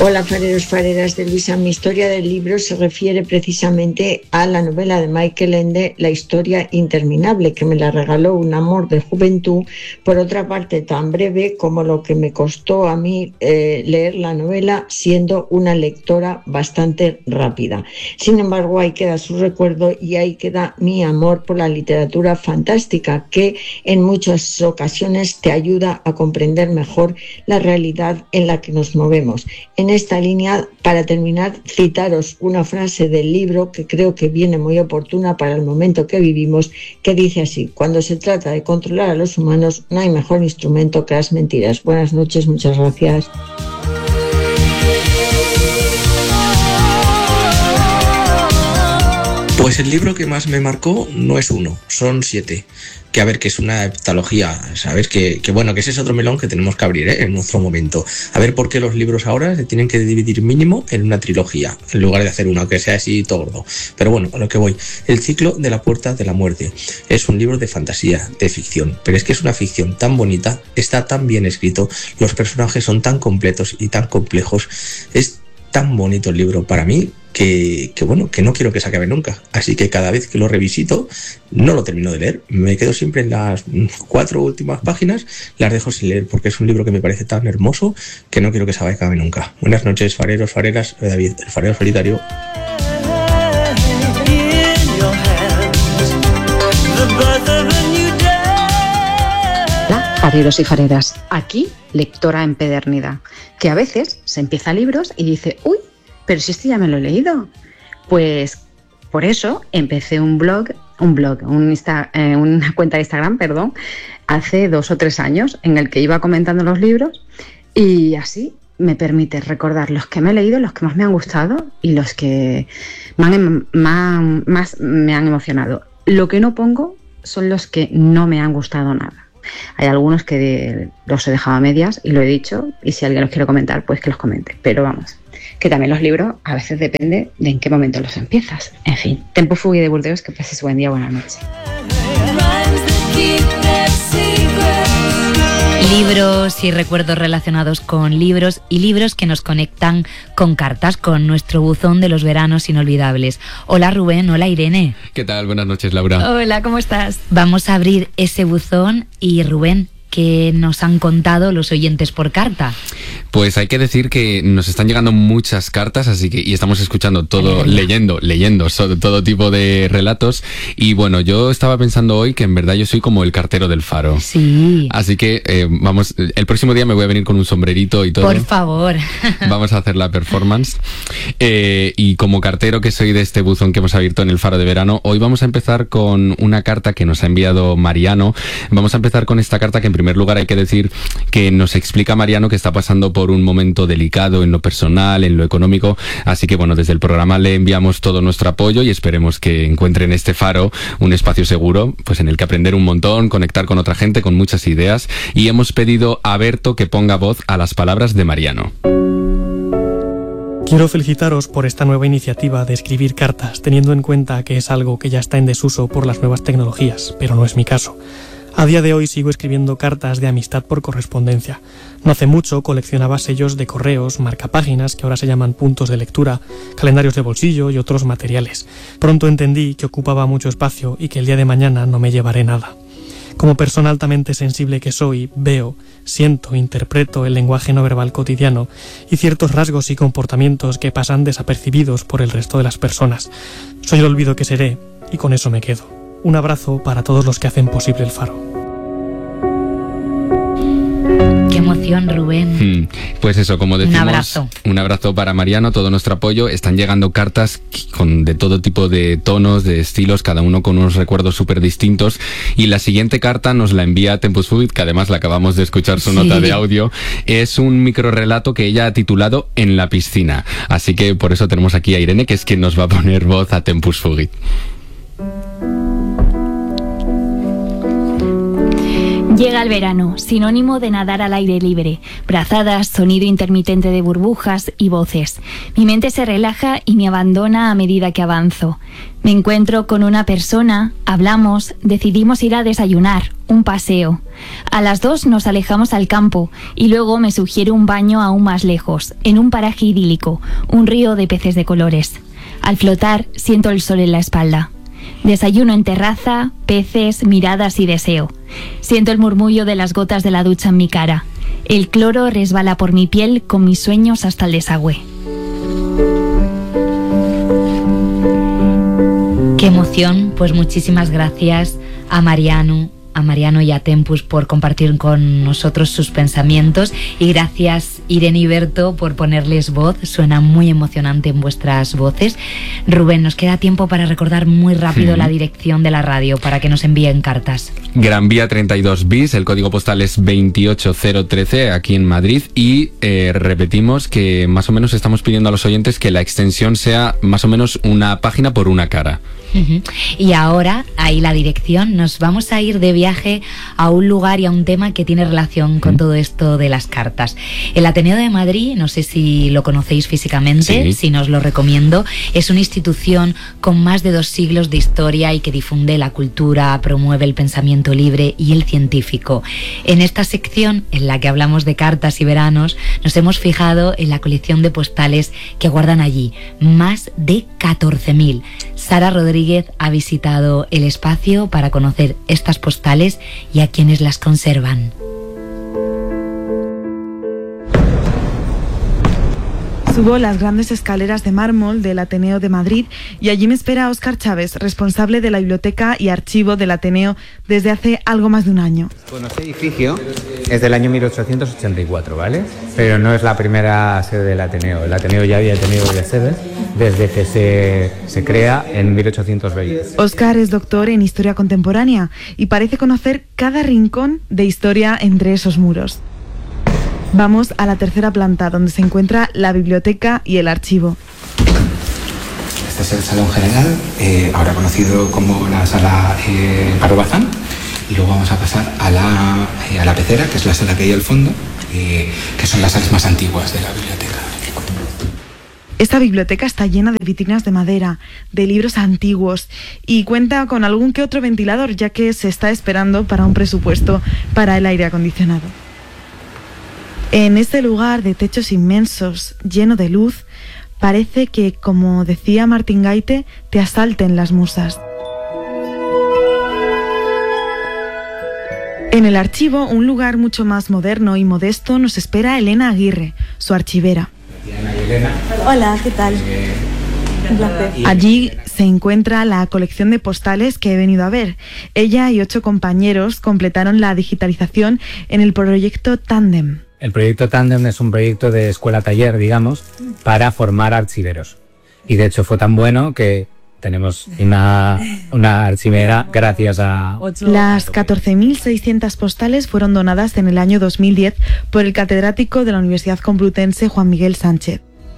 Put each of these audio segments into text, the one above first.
Hola fareros, fareras de Luisa. Mi historia del libro se refiere precisamente a la novela de Michael Ende, La historia interminable, que me la regaló un amor de juventud, por otra parte tan breve como lo que me costó a mí leer la novela, siendo una lectora bastante rápida. Sin embargo, ahí queda su recuerdo y ahí queda mi amor por la literatura fantástica, que en muchas ocasiones te ayuda a comprender mejor la realidad en la que nos movemos. En esta línea, para terminar, citaros una frase del libro que creo que viene muy oportuna para el momento que vivimos, que dice así: cuando se trata de controlar a los humanos, no hay mejor instrumento que las mentiras. Buenas noches, muchas gracias. Pues el libro que más me marcó no es uno, son 7. Que a ver, que es una heptalogía, ¿sabes? Que bueno, que ese es otro melón que tenemos que abrir, en otro momento. A ver por qué los libros ahora se tienen que dividir mínimo en una trilogía, en lugar de hacer una, que sea así todo gordo. Pero bueno, a lo que voy. El ciclo de la puerta de la muerte es un libro de fantasía, de ficción, pero es que es una ficción tan bonita, está tan bien escrito, los personajes son tan completos y tan complejos, es tan bonito el libro para mí, que bueno, que no quiero que se acabe nunca. Así que cada vez que lo revisito, no lo termino de leer. Me quedo siempre en las 4 últimas páginas, las dejo sin leer, porque es un libro que me parece tan hermoso que no quiero que se acabe nunca. Buenas noches, fareros, fareras. Soy David, el farero solitario. Hola, fareros y fareras. Aquí, lectora empedernida, que a veces se empieza libros y dice: uy, pero si este ya me lo he leído. Pues por eso empecé una cuenta de Instagram, hace 2 o 3 años, en el que iba comentando los libros, y así me permite recordar los que me he leído, los que más me han gustado y los que más me han emocionado. Lo que no pongo son los que no me han gustado nada. Hay algunos que los he dejado a medias y lo he dicho, y si alguien los quiere comentar, pues que los comente. Pero vamos, que también los libros a veces depende de en qué momento los empiezas. En fin, Tempus Fugit de Burdeos, que pases buen día, buenas noches. Libros y recuerdos relacionados con libros y libros que nos conectan con cartas, con nuestro buzón de los veranos inolvidables. Hola Rubén, hola Irene. ¿Qué tal? Buenas noches, Laura. Hola, ¿cómo estás? Vamos a abrir ese buzón y Rubén, ¿qué nos han contado los oyentes por carta? Pues hay que decir que nos están llegando muchas cartas, así que y estamos escuchando todo, leyendo todo tipo de relatos. Y bueno, yo estaba pensando hoy que en verdad yo soy como el cartero del faro. Sí. Así que vamos, el próximo día me voy a venir con un sombrerito y todo. Por favor. Vamos a hacer la performance. Y como cartero que soy de este buzón que hemos abierto en el Faro de Verano, hoy vamos a empezar con una carta que nos ha enviado Mariano. Vamos a empezar con esta carta que en primer lugar hay que decir que nos explica Mariano que está pasando por un momento delicado en lo personal, en lo económico, así que bueno, desde el programa le enviamos todo nuestro apoyo y esperemos que encuentre en este faro un espacio seguro, pues en el que aprender un montón, conectar con otra gente, con muchas ideas, y hemos pedido a Berto que ponga voz a las palabras de Mariano. Quiero felicitaros por esta nueva iniciativa de escribir cartas, teniendo en cuenta que es algo que ya está en desuso por las nuevas tecnologías, pero no es mi caso. A día de hoy sigo escribiendo cartas de amistad por correspondencia. No hace mucho coleccionaba sellos de correos, marcapáginas, que ahora se llaman puntos de lectura, calendarios de bolsillo y otros materiales. Pronto entendí que ocupaba mucho espacio y que el día de mañana no me llevaré nada. Como persona altamente sensible que soy, veo, siento, interpreto el lenguaje no verbal cotidiano y ciertos rasgos y comportamientos que pasan desapercibidos por el resto de las personas. Soy el olvido que seré y con eso me quedo. Un abrazo para todos los que hacen posible el Faro. Qué emoción, Rubén. Pues eso, como decimos, un abrazo para Mariano, todo nuestro apoyo. Están llegando cartas de todo tipo de tonos, de estilos, cada uno con unos recuerdos súper distintos. Y la siguiente carta nos la envía Tempus Fugit, que además la acabamos de escuchar su nota de audio. Es un microrrelato que ella ha titulado En la piscina. Así que por eso tenemos aquí a Irene, que es quien nos va a poner voz a Tempus Fugit. Llega el verano, sinónimo de nadar al aire libre, brazadas, sonido intermitente de burbujas y voces. Mi mente se relaja y me abandona a medida que avanzo. Me encuentro con una persona, hablamos, decidimos ir a desayunar, un paseo. A las 2 nos alejamos al campo y luego me sugiere un baño aún más lejos, en un paraje idílico, un río de peces de colores. Al flotar siento el sol en la espalda. Desayuno en terraza, peces, miradas y deseo. Siento el murmullo de las gotas de la ducha en mi cara. El cloro resbala por mi piel con mis sueños hasta el desagüe. Qué emoción, pues muchísimas gracias a Mariano y a Tempus por compartir con nosotros sus pensamientos, y gracias Irene y Berto por ponerles voz. Suena muy emocionante en vuestras voces. Rubén, nos queda tiempo para recordar muy rápido la dirección de la radio para que nos envíen cartas. Gran Vía 32 bis, el código postal es 28013 aquí en Madrid, y repetimos que más o menos estamos pidiendo a los oyentes que la extensión sea más o menos una página por una cara. Y ahora, ahí la dirección, nos vamos a ir de viaje a un lugar y a un tema que tiene relación con todo esto de las cartas. El Ateneo de Madrid, no sé si lo conocéis físicamente, si no os lo recomiendo, es una institución con más de 2 siglos de historia y que difunde la cultura, promueve el pensamiento libre y el científico. En esta sección, en la que hablamos de cartas y veranos, nos hemos fijado en la colección de postales que guardan allí, más de 14.000. Sara Rodríguez ha visitado el espacio para conocer estas postales y a quienes las conservan. Subo las grandes escaleras de mármol del Ateneo de Madrid y allí me espera Óscar Chávez, responsable de la biblioteca y archivo del Ateneo desde hace algo más de un año. Bueno, este edificio es del año 1884, ¿vale? Pero no es la primera sede del Ateneo. El Ateneo ya había tenido varias sedes desde que se crea en 1820. Óscar es doctor en Historia Contemporánea y parece conocer cada rincón de historia entre esos muros. Vamos a la tercera planta, donde se encuentra la biblioteca y el archivo. Este es el Salón General, ahora conocido como la Sala Pardo Bazán. Y luego vamos a pasar a la pecera, que es la sala que hay al fondo, que son las salas más antiguas de la biblioteca. Esta biblioteca está llena de vitrinas de madera, de libros antiguos y cuenta con algún que otro ventilador, ya que se está esperando para un presupuesto para el aire acondicionado. En este lugar de techos inmensos, lleno de luz, parece que, como decía Martín Gaite, te asalten las musas. En el archivo, un lugar mucho más moderno y modesto, nos espera Elena Aguirre, su archivera. Hola, ¿qué tal? Un placer. Allí se encuentra la colección de postales que he venido a ver. Ella y 8 compañeros completaron la digitalización en el proyecto Tándem. El proyecto Tándem es un proyecto de escuela-taller, digamos, para formar archiveros. Y de hecho fue tan bueno que tenemos una archivera gracias a... Las 14.600 postales fueron donadas en el año 2010 por el catedrático de la Universidad Complutense, Juan Miguel Sánchez.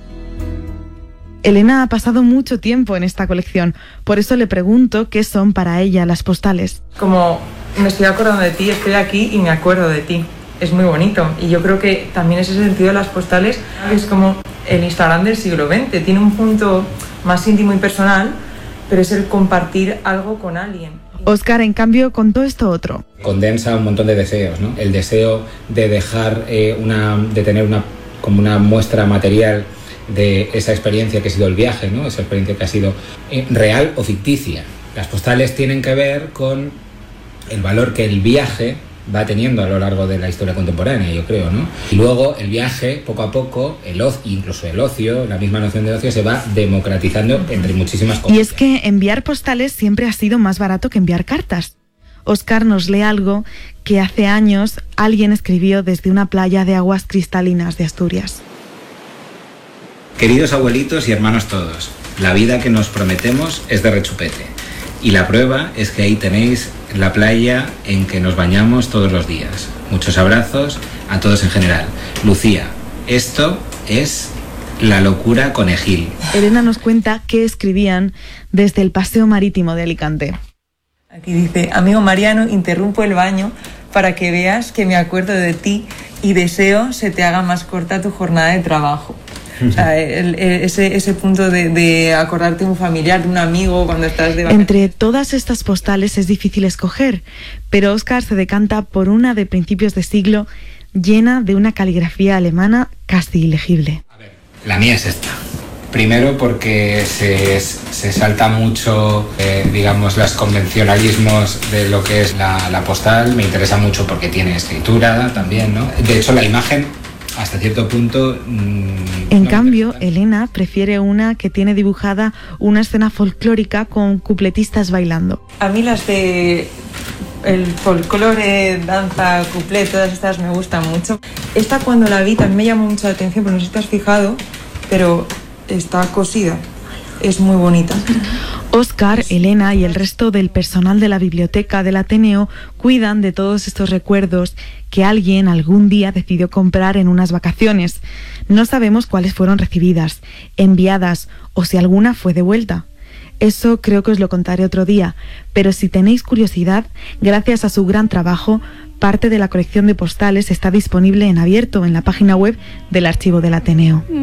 Elena ha pasado mucho tiempo en esta colección, por eso le pregunto qué son para ella las postales. Como me estoy acordando de ti, estoy aquí y me acuerdo de ti. Es muy bonito, y yo creo que también ese sentido de las postales es como el Instagram del siglo XX, tiene un punto más íntimo y personal, pero es el compartir algo con alguien. Óscar, en cambio, contó esto otro. Condensa un montón de deseos, ¿no? El deseo de dejar de tener como una muestra material de esa experiencia que ha sido el viaje, ¿no? Esa experiencia que ha sido real o ficticia. Las postales tienen que ver con el valor que el viaje va teniendo a lo largo de la historia contemporánea, yo creo, ¿no? Y luego el viaje, poco a poco, incluso el ocio, la misma noción de ocio, se va democratizando entre muchísimas cosas. Y es que enviar postales siempre ha sido más barato que enviar cartas. Óscar nos lee algo que hace años alguien escribió desde una playa de aguas cristalinas de Asturias. Queridos abuelitos y hermanos todos, la vida que nos prometemos es de rechupete. Y la prueba es que ahí tenéis la playa en que nos bañamos todos los días. Muchos abrazos a todos en general. Lucía, esto es la locura conejil. Elena nos cuenta qué escribían desde el paseo marítimo de Alicante. Aquí dice: amigo Mariano, interrumpo el baño para que veas que me acuerdo de ti y deseo se te haga más corta tu jornada de trabajo. O sea, ese punto de acordarte de un familiar, de un amigo cuando estás de vacaciones. Entre todas estas postales es difícil escoger, pero Óscar se decanta por una de principios de siglo llena de una caligrafía alemana casi ilegible. La mía es esta. Primero porque se salta mucho, digamos, los convencionalismos de lo que es la postal. Me interesa mucho porque tiene escritura también, ¿no? De hecho, la imagen, hasta cierto punto... En cambio, Elena prefiere una que tiene dibujada una escena folclórica con cupletistas bailando. A mí las de el folclore, danza, cuplé, todas estas me gustan mucho. Esta cuando la vi también me llamó mucho la atención, pero no sé si te has fijado, pero está cosida. Es muy bonita. Óscar, Elena y el resto del personal de la biblioteca del Ateneo cuidan de todos estos recuerdos que alguien algún día decidió comprar en unas vacaciones. No sabemos cuáles fueron recibidas, enviadas o si alguna fue devuelta. Eso creo que os lo contaré otro día, pero si tenéis curiosidad, gracias a su gran trabajo, parte de la colección de postales está disponible en abierto en la página web del Archivo del Ateneo.